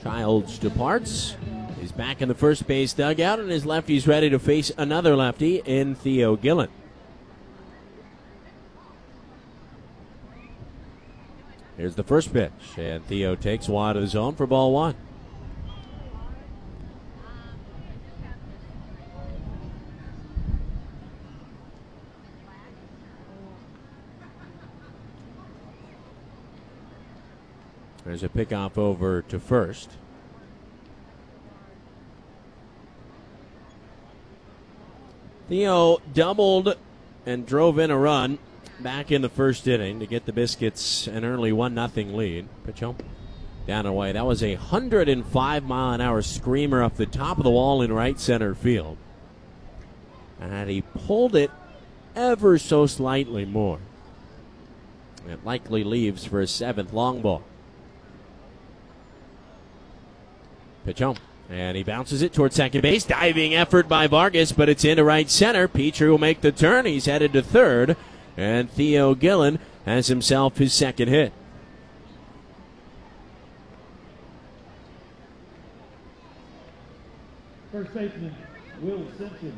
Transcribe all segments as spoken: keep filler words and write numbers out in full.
Childs departs. He's back in the first base dugout, and his lefty's ready to face another lefty in Theo Gillen. Here's the first pitch, and Theo takes wide of the zone for ball one. There's a pickoff over to first. Theo doubled and drove in a run back in the first inning to get the Biscuits an early one nothing lead. Pitch home, down and away. That was a one hundred five mile an hour screamer up the top of the wall in right center field. And he pulled it ever so slightly more. It likely leaves for a seventh long ball. Pitch home. And he bounces it towards second base. Diving effort by Vargas, but it's into right center. Petrie will make the turn. He's headed to third. And Theo Gillen has himself his second hit. First baseman, Will Simpson.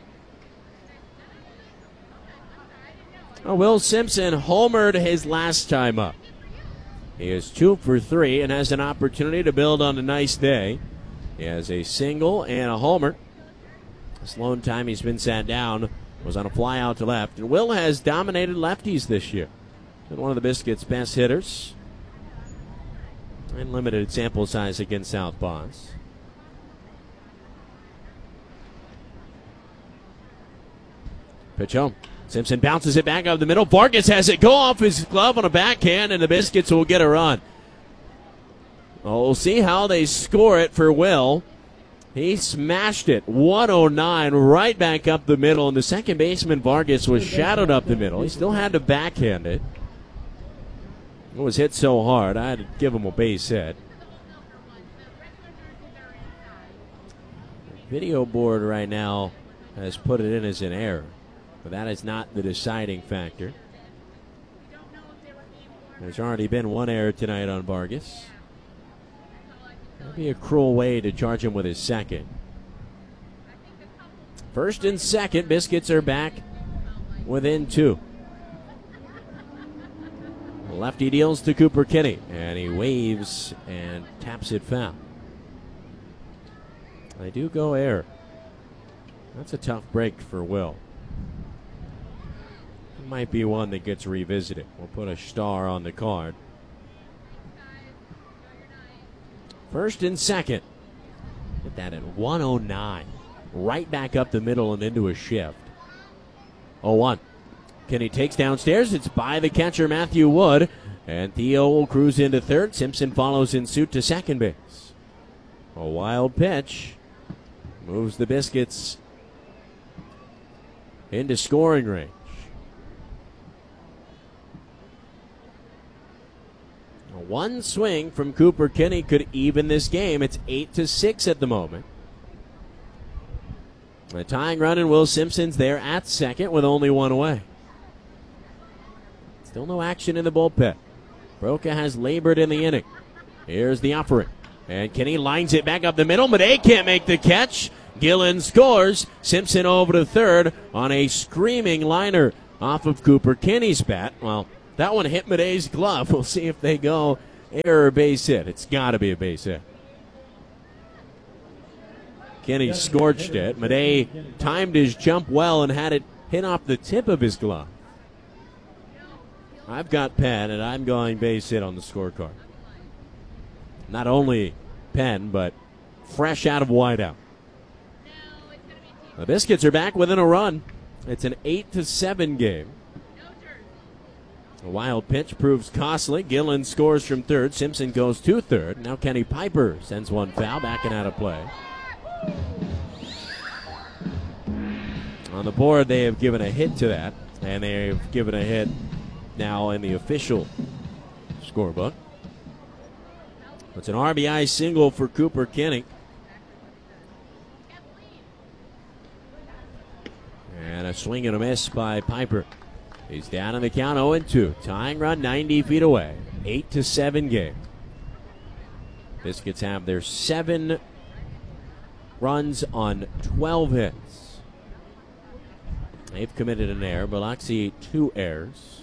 Well, Will Simpson homered his last time up. He is two for three and has an opportunity to build on a nice day. He has a single and a homer. This lone time he's been sat down was on a fly out to left. And Will has dominated lefties this year. Been one of the Biscuits' best hitters. And limited sample size against Southpaws. Pitch home. Simpson bounces it back up the middle. Vargas has it go off his glove on a backhand, and the Biscuits will get a run. Well, we'll see how they score it for Will. He smashed it, one oh nine, right back up the middle, and the second baseman, Vargas, was shadowed up the middle. He still had to backhand it. It was hit so hard, I had to give him a base hit. The video board right now has put it in as an error. But that is not the deciding factor. There's already been one error tonight on Vargas. That'd be a cruel way to charge him with his second. First and second, Biscuits are back within two. Lefty deals to Cooper Kinney, and he waves and taps it foul. They do go error. That's a tough break for Will. Might be one that gets revisited. We'll put a star on the card. First and second. Hit that at one oh nine. Right back up the middle and into a shift. oh one. Kenny takes downstairs. It's by the catcher, Matthew Wood. And Theo will cruise into third. Simpson follows in suit to second base. A wild pitch. Moves the Biscuits into scoring range. One swing from Cooper Kinney could even this game. It's eight to six at the moment. A tying run, and Will Simpson's there at second with only one away. Still no action in the bullpen. Broca has labored in the inning. Here's the offering. And Kinney lines it back up the middle, but they can't make the catch. Gillen scores. Simpson over to third on a screaming liner off of Cooper Kinney's bat. Well, that one hit Madej's glove. We'll see if they go error base hit. It's got to be a base hit. Kinney scorched it. Madej timed his jump well and had it hit off the tip of his glove. I've got Penn, and I'm going base hit on the scorecard. Not only Penn, but fresh out of wideout. The Biscuits are back within a run. It's an eight to seven game. A wild pitch proves costly. Gillen scores from third. Simpson goes to third. Now Kenny Piper sends one foul, backing out of play. On the board, they have given a hit to that, and they've given a hit now in the official scorebook. It's an R B I single for Cooper Kinney. And a swing and a miss by Piper. He's down in the count oh and two. Tying run ninety feet away. eight to seven game. Biscuits have their seven runs on twelve hits. They've committed an error. Biloxi, two errors.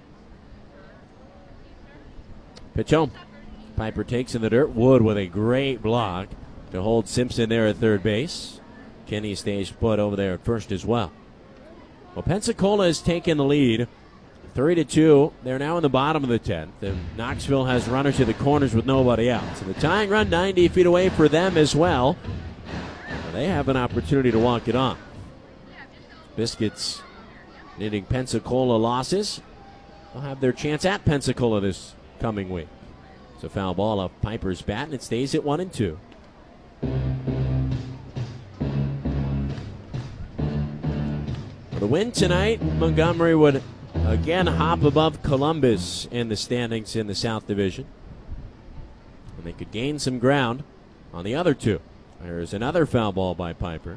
Pitch home. Piper takes in the dirt. Wood with a great block to hold Simpson there at third base. Kenny stays put over there at first as well. Well, Pensacola has taken the lead, three to two. They're now in the bottom of the tenth, and Knoxville has runners to the corners with nobody out. So the tying run ninety feet away for them as well. They have an opportunity to walk it on. Biscuits needing Pensacola losses. They'll have their chance at Pensacola this coming week. It's a foul ball off Piper's bat, and it stays at one and two. For the win tonight, Montgomery would again hop above Columbus in the standings in the South Division. And they could gain some ground on the other two. There's another foul ball by Piper.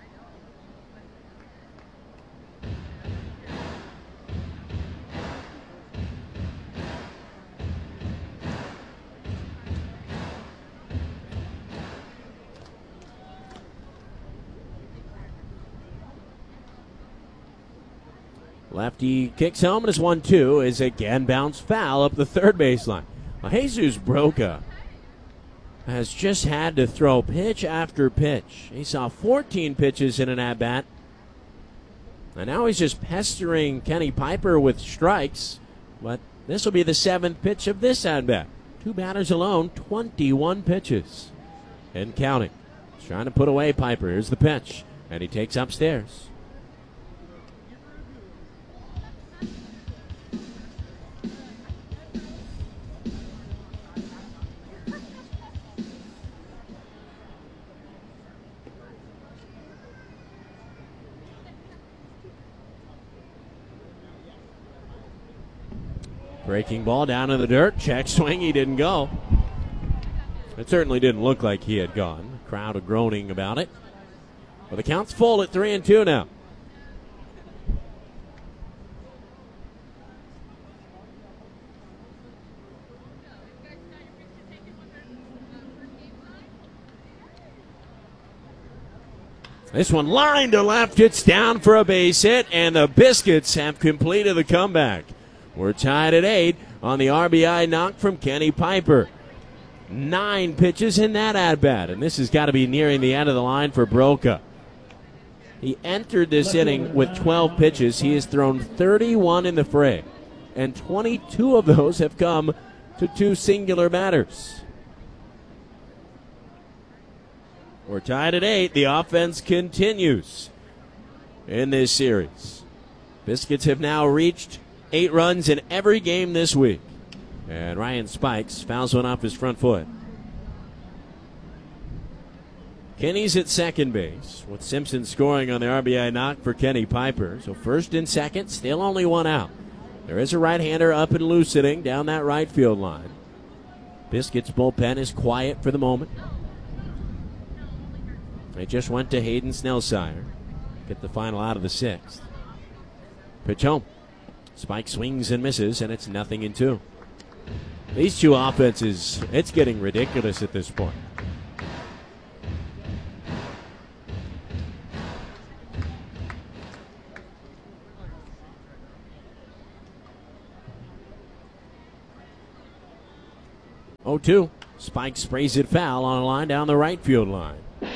Lefty kicks home and is one two. Is again bounced foul up the third baseline. Well, Jesus Broca has just had to throw pitch after pitch. He saw fourteen pitches in an at-bat. And now he's just pestering Kenny Piper with strikes. But this will be the seventh pitch of this at-bat. Two batters alone, twenty-one pitches. And counting. He's trying to put away Piper. Here's the pitch. And he takes upstairs. Breaking ball down in the dirt. Check swing. He didn't go. It certainly didn't look like he had gone. The crowd are groaning about it. Well, the count's full at three and two now. This one lined to left. It's down for a base hit, and the Biscuits have completed the comeback. We're tied at eight on the R B I knock from Kenny Piper. Nine pitches in that at-bat, and this has got to be nearing the end of the line for Broca. He entered this inning with twelve pitches. He has thrown thirty-one in the fray, and twenty-two of those have come to two singular batters. We're tied at eight. The offense continues in this series. Biscuits have now reached eight runs in every game this week. And Ryan Spikes fouls one off his front foot. Kenny's at second base, with Simpson scoring on the R B I knock for Kenny Piper. So first and second, still only one out. There is a right-hander up and loose sitting down that right field line. Biscuits' bullpen is quiet for the moment. They just went to Hayden Snellsire. Get the final out of the sixth. Pitch home. Spike swings and misses, and it's nothing in two. These two offenses, it's getting ridiculous at this point. oh two. Spike sprays it foul on a line down the right field line.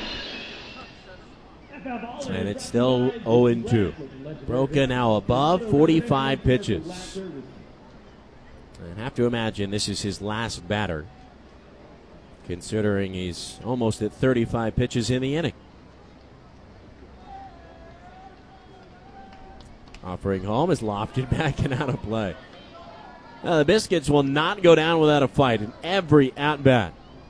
And it's still oh and two. Broca now above forty-five pitches. And have to imagine this is his last batter, considering he's almost at thirty-five pitches in the inning. Offering home is lofted back and out of play. Now the Biscuits will not go down without a fight in every at-bat.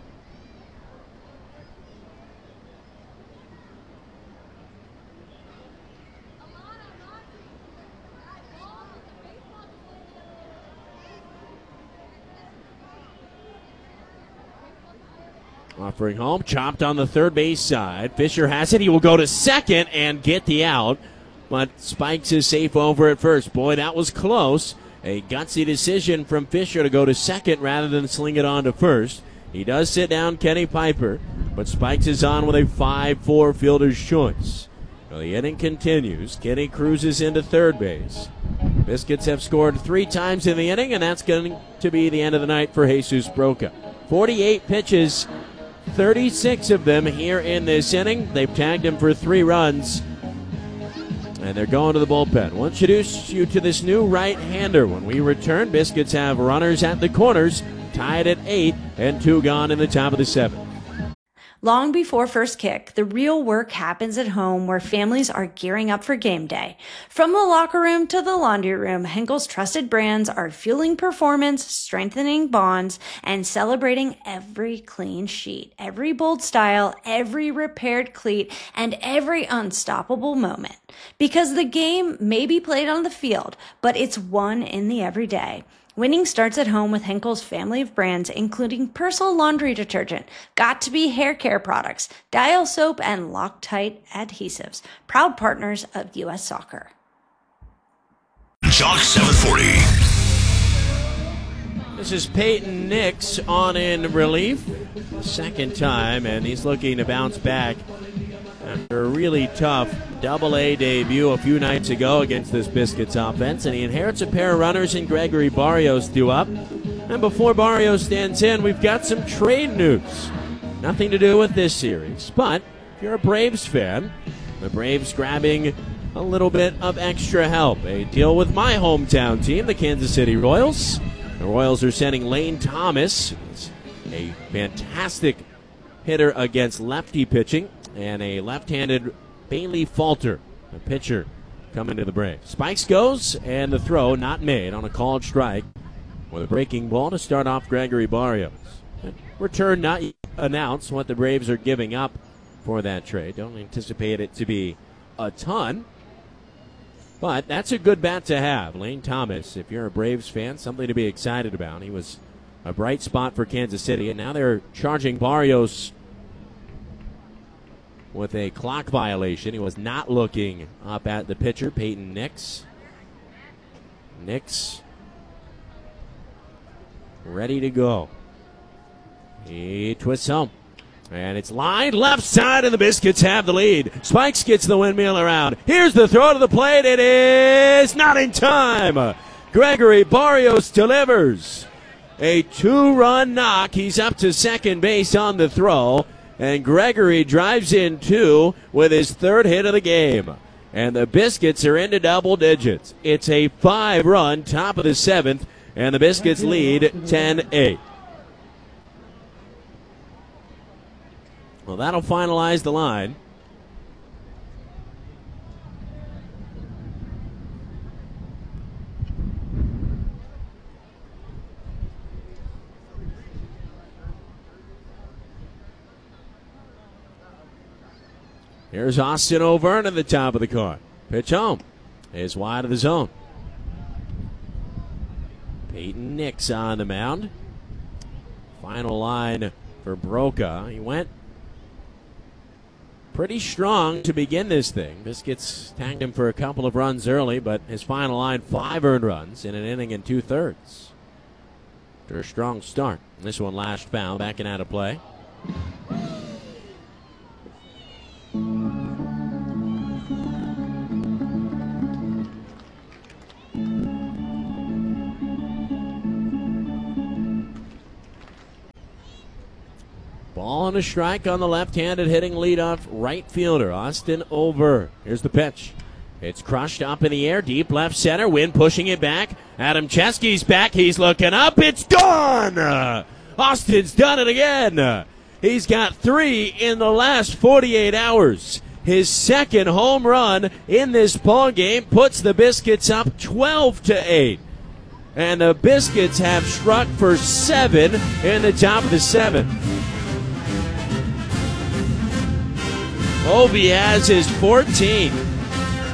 Offering home, chopped on the third base side. Fisher has it. He will go to second and get the out. But Spikes is safe over at first. Boy, that was close. A gutsy decision from Fisher to go to second rather than sling it on to first. He does sit down Kenny Piper, but Spikes is on with a five four fielder's choice. Well, the inning continues. Kenny cruises into third base. Biscuits have scored three times in the inning, and that's going to be the end of the night for Jesus Broca. forty-eight pitches, thirty-six of them here in this inning. They've tagged him for three runs, and they're going to the bullpen. We'll introduce you to this new right-hander. When we return, Biscuits have runners at the corners, tied at eight, and two gone in the top of the seventh. Long before first kick, the real work happens at home where families are gearing up for game day. From the locker room to the laundry room, Henkel's trusted brands are fueling performance, strengthening bonds, and celebrating every clean sheet, every bold style, every repaired cleat, and every unstoppable moment. Because the game may be played on the field, but it's won in the everyday. Winning starts at home with Henkel's family of brands, including Persil laundry detergent, Got2b hair care products, Dial soap, and Loctite adhesives. Proud partners of U S Soccer. Chalk seven forty. This is Peyton Nix on in relief. Second time, and he's looking to bounce back after a really tough double A debut a few nights ago against this Biscuits offense, and he inherits a pair of runners in Gregory Barrios due up. And before Barrios stands in, we've got some trade news. Nothing to do with this series, but if you're a Braves fan, the Braves grabbing a little bit of extra help. A deal with my hometown team, the Kansas City Royals. The Royals are sending Lane Thomas, a fantastic hitter against lefty pitching, and a left-handed Bailey Falter, a pitcher, coming to the Braves. Spikes goes, and the throw not made on a called strike with a breaking ball to start off Gregory Barrios. Return not announced what the Braves are giving up for that trade. Don't anticipate it to be a ton, but that's a good bat to have. Lane Thomas, if you're a Braves fan, something to be excited about. He was a bright spot for Kansas City, and now they're charging Barrios with a clock violation. He was not looking up at the pitcher, Peyton Nix. Nix ready to go. He twists home, and it's lined left side, and the Biscuits have the lead. Spikes gets the windmill around. Here's the throw to the plate. It is not in time. Gregory Barrios delivers a two-run knock. He's up to second base on the throw. And Gregory drives in two with his third hit of the game. And the Biscuits are into double digits. It's a five-run top of the seventh, and the Biscuits lead ten eight. Well, that'll finalize the line. Here's Austin O'Verne at the top of the card. Pitch home. Is wide of the zone. Peyton Nix on the mound. Final line for Broca. He went pretty strong to begin this thing. Biscuits tagged him for a couple of runs early, but his final line, five earned runs in an inning and two-thirds. After a strong start. This one lashed foul, backing out of play. Ball and a strike on the left-handed hitting leadoff right fielder, Austin O'Verne. Here's the pitch. It's crushed up in the air, deep left center. Wind pushing it back. Adam Chesky's back. He's looking up. It's gone! Austin's done it again. He's got three in the last forty-eight hours. His second home run in this ball game puts the Biscuits up twelve to eight. And the Biscuits have struck for seven in the top of the seventh. Ovi has his fourteenth.